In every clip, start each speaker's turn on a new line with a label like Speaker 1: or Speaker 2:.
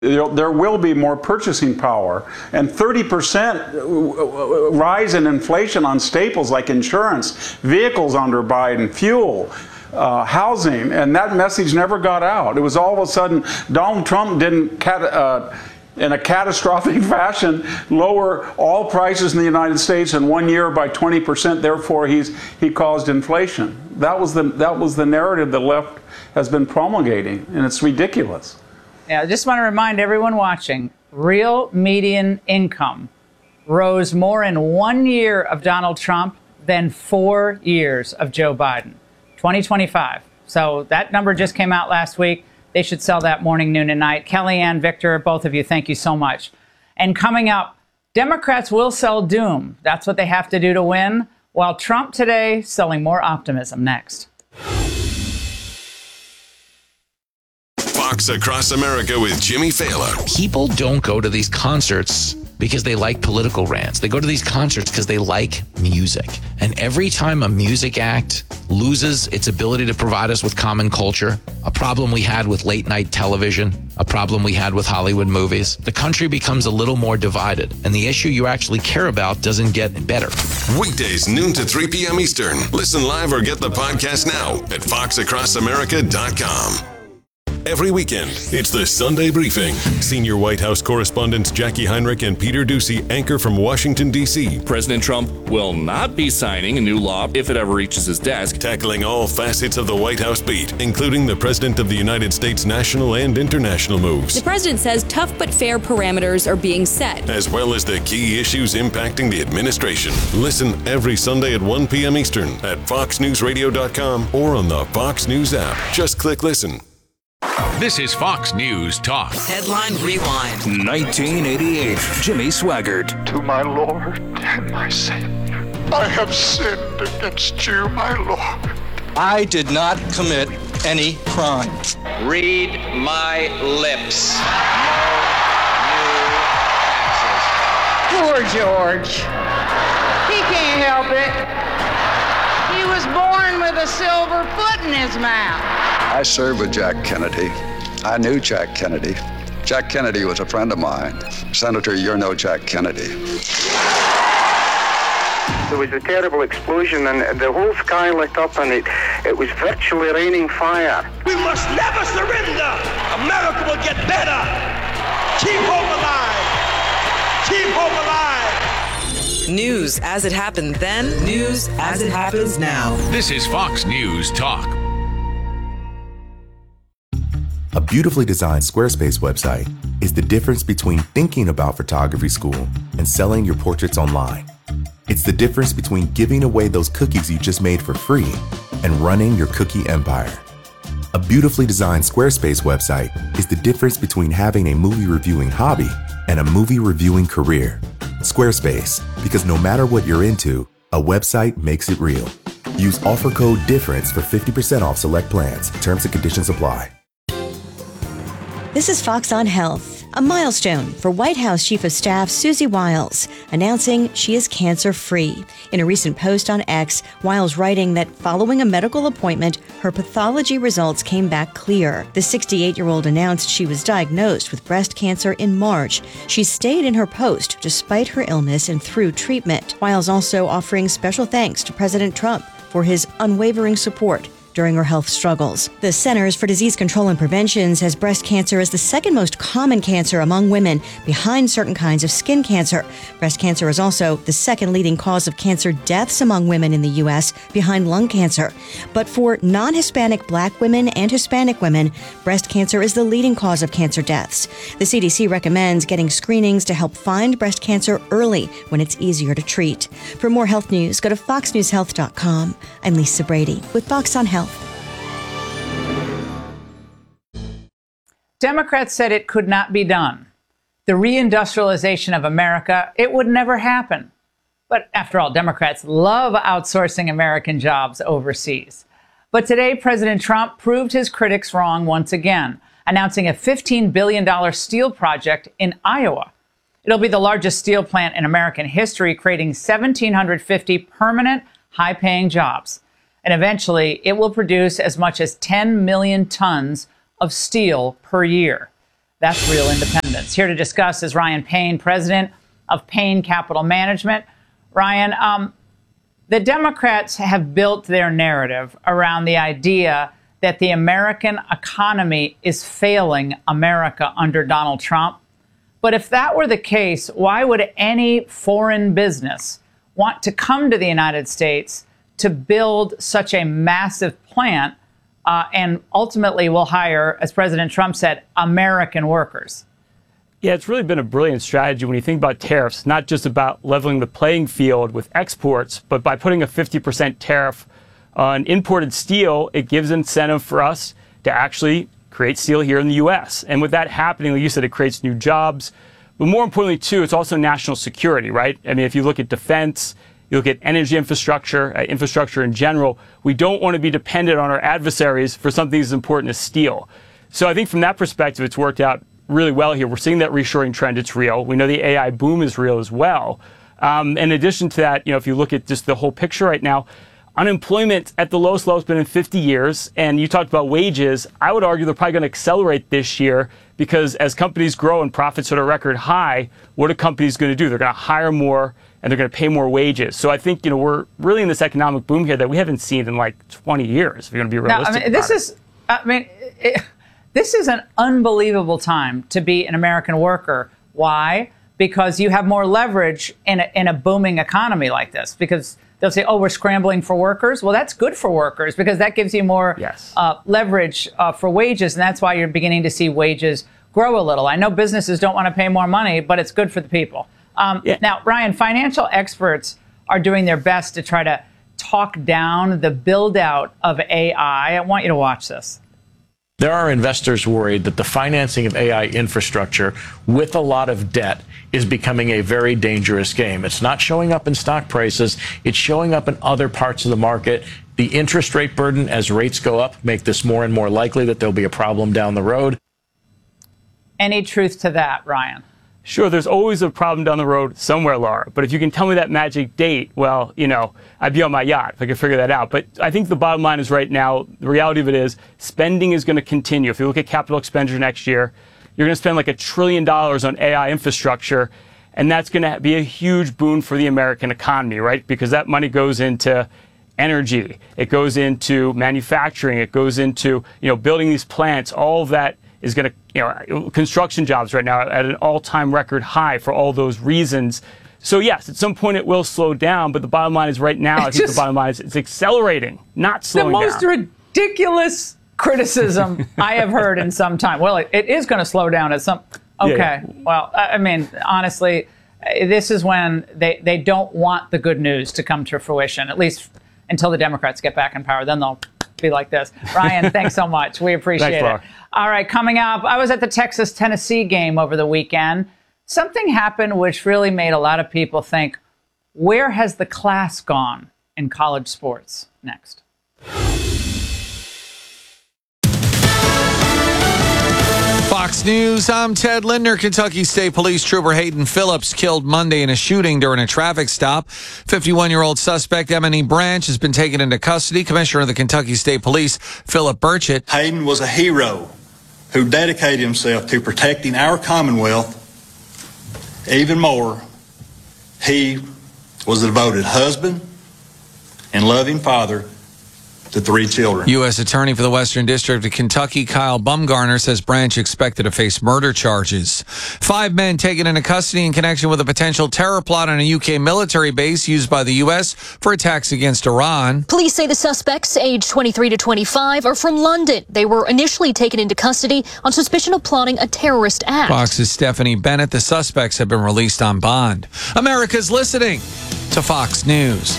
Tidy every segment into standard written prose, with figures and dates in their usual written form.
Speaker 1: There will be more purchasing power, and 30% rise in inflation on staples like insurance, vehicles under Biden, fuel, housing, and that message never got out. It was all of a sudden Donald Trump didn't, in a catastrophic fashion, lower all prices in the United States in 1 year by 20%. Therefore, he caused inflation. That was the narrative the left has been promulgating, and it's ridiculous.
Speaker 2: Yeah, I just want to remind everyone watching, real median income rose more in 1 year of Donald Trump than 4 years of Joe Biden, 2025. So that number just came out last week. They should sell that morning, noon, and night. Kellyanne, Victor, both of you, thank you so much. And coming up, Democrats will sell doom. That's what they have to do to win, while Trump today selling more optimism. Next.
Speaker 3: Fox Across America with Jimmy Fallon.
Speaker 4: People don't go to these concerts because they like political rants. They go to these concerts because they like music. And every time a music act loses its ability to provide us with common culture, a problem we had with late night television, a problem we had with Hollywood movies, the country becomes a little more divided, and the issue you actually care about doesn't get better.
Speaker 3: Weekdays, noon to 3 p.m. Eastern. Listen live or get the podcast now at foxacrossamerica.com. Every weekend, it's the Sunday Briefing. Senior White House correspondents Jackie Heinrich and Peter Doocy anchor from Washington, D.C.
Speaker 5: President Trump will not be signing a new law if it ever reaches his desk.
Speaker 3: Tackling all facets of the White House beat, including the President of the United States' national and international moves.
Speaker 6: The president says tough but fair parameters are being set,
Speaker 3: as well as the key issues impacting the administration. Listen every Sunday at 1 p.m. Eastern at foxnewsradio.com or on the Fox News app. Just click listen.
Speaker 7: This is Fox News Talk.
Speaker 8: Headline Rewind.
Speaker 9: 1988. Jimmy Swaggart.
Speaker 10: To my Lord and my Savior, I have sinned against you, my Lord.
Speaker 11: I did not commit any crime.
Speaker 12: Read my lips. No new taxes.
Speaker 13: Poor George. He can't help it. He was born with a silver foot in his mouth.
Speaker 14: I served with Jack Kennedy. I knew Jack Kennedy. Jack Kennedy was a friend of mine. Senator, you're no Jack Kennedy.
Speaker 15: There was a terrible explosion and the whole sky lit up and it was virtually raining fire.
Speaker 16: We must never surrender. America will get better. Keep hope alive. Keep hope alive.
Speaker 8: News as it happened then, news as it happens now.
Speaker 7: This is Fox News Talk.
Speaker 17: A beautifully designed Squarespace website is the difference between thinking about photography school and selling your portraits online. It's the difference between giving away those cookies you just made for free and running your cookie empire. A beautifully designed Squarespace website is the difference between having a movie reviewing hobby and a movie reviewing career. Squarespace, because no matter what you're into, a website makes it real. Use offer code DIFFERENCE for 50% off select plans. Terms and conditions apply.
Speaker 18: This is Fox on Health, a milestone for White House Chief of Staff Susie Wiles, announcing she is cancer-free. In a recent post on X, Wiles writing that following a medical appointment, her pathology results came back clear. The 68-year-old announced she was diagnosed with breast cancer in March. She stayed in her post despite her illness and through treatment. Wiles also offering special thanks to President Trump for his unwavering support during her health struggles. The Centers for Disease Control and Prevention says breast cancer is the second most common cancer among women, behind certain kinds of skin cancer. Breast cancer is also the second leading cause of cancer deaths among women in the U.S., behind lung cancer. But for non-Hispanic Black women and Hispanic women, breast cancer is the leading cause of cancer deaths. The CDC recommends getting screenings to help find breast cancer early when it's easier to treat. For more health news, go to foxnewshealth.com. I'm Lisa Brady with Fox on Health.
Speaker 2: Democrats said it could not be done. The reindustrialization of America, it would never happen. But after all, Democrats love outsourcing American jobs overseas. But today, President Trump proved his critics wrong once again, announcing a $15 billion steel project in Iowa. It'll be the largest steel plant in American history, creating 1,750 permanent, high-paying jobs. And eventually, it will produce as much as 10 million tons of steel per year. That's real independence. Here to discuss is Ryan Payne, president of Payne Capital Management. Ryan, the Democrats have built their narrative around the idea that the American economy is failing America under Donald Trump. But if that were the case, why would any foreign business want to come to the United States to build such a massive plant and ultimately will hire, as President Trump said, American workers?
Speaker 19: Yeah, it's really been a brilliant strategy when you think about tariffs, not just about leveling the playing field with exports, but by putting a 50% tariff on imported steel, it gives incentive for us to actually create steel here in the U.S. And with that happening, like you said, it creates new jobs. But more importantly, too, it's also national security, right? I mean, if you look at defense, you look at energy infrastructure, infrastructure in general, we don't want to be dependent on our adversaries for something as important as steel. So I think from that perspective, it's worked out really well here. We're seeing that reshoring trend. It's real. We know the AI boom is real as well. In addition to that, if you look at just the whole picture right now, unemployment at the lowest level it's been in 50 years. And you talked about wages. I would argue they're probably going to accelerate this year because as companies grow and profits are at a record high, what are companies going to do? They're going to hire more and they're going to pay more wages. So I think, we're really in this economic boom here that we haven't seen in like 20 years, if you're going to be realistic.
Speaker 2: This is an unbelievable time to be an American worker. Why? Because you have more leverage in a booming economy like this. Because they'll say, oh, we're scrambling for workers. Well, that's good for workers because that gives you more leverage for wages. And that's why you're beginning to see wages grow a little. I know businesses don't want to pay more money, but it's good for the people. Now, Ryan, financial experts are doing their best to try to talk down the build out of AI. I want you to watch this.
Speaker 20: There are investors worried that the financing of AI infrastructure with a lot of debt is becoming a very dangerous game. It's not showing up in stock prices. It's showing up in other parts of the market. The interest rate burden as rates go up make this more and more likely that there'll be a problem down the road.
Speaker 2: Any truth to that, Ryan?
Speaker 19: Sure, there's always a problem down the road somewhere, Laura. But if you can tell me that magic date, well, I'd be on my yacht if I could figure that out. But I think the bottom line is right now, the reality of it is spending is going to continue. If you look at capital expenditure next year, you're going to spend like $1 trillion on AI infrastructure. And that's going to be a huge boon for the American economy, right? Because that money goes into energy. It goes into manufacturing. It goes into, building these plants. All of that is going to, construction jobs right now at an all-time record high for all those reasons. So yes, at some point it will slow down, but the bottom line is right now, I think the bottom line is it's accelerating, not slowing down.
Speaker 2: The most ridiculous criticism I have heard in some time. Well, it is going to slow down at some. Okay. Yeah. Well, I mean, honestly, this is when they don't want the good news to come to fruition, at least until the Democrats get back in power. Then they'll be like this. Ryan, thanks so much. We appreciate it. All right, coming up, I was at the Texas-Tennessee game over the weekend. Something happened which really made a lot of people think, where has the class gone in college sports? Next.
Speaker 21: Fox News, I'm Ted Linder. Kentucky State Police Trooper Hayden Phillips killed Monday in a shooting during a traffic stop. 51-year-old suspect Emily Branch has been taken into custody. Commissioner of the Kentucky State Police, Philip Burchett.
Speaker 22: Hayden was a hero who dedicated himself to protecting our Commonwealth. Even more, he was a devoted husband and loving father to 3 children.
Speaker 21: U.S. Attorney for the Western District of Kentucky, Kyle Bumgarner, says Branch expected to face murder charges. 5 men taken into custody in connection with a potential terror plot on a UK military base used by the U.S. for attacks against Iran.
Speaker 23: Police say the suspects, aged 23 to 25, are from London. They were initially taken into custody on suspicion of plotting a terrorist act.
Speaker 21: Fox's Stephanie Bennett. The suspects have been released on bond. America's listening to Fox News.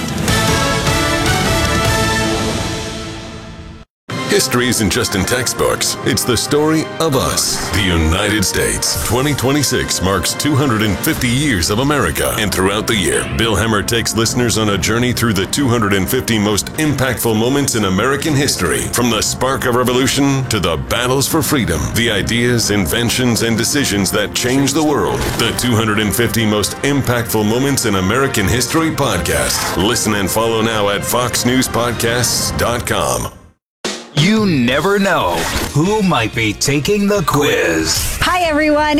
Speaker 3: History isn't just in textbooks. It's the story of us, the United States. 2026 marks 250 years of America. And throughout the year, Bill Hemmer takes listeners on a journey through the 250 most impactful moments in American history. From the spark of revolution to the battles for freedom, the ideas, inventions, and decisions that changed the world. The 250 most impactful moments in American history podcast. Listen and follow now at foxnewspodcasts.com.
Speaker 9: You never know who might be taking the quiz.
Speaker 1: Hi, everyone.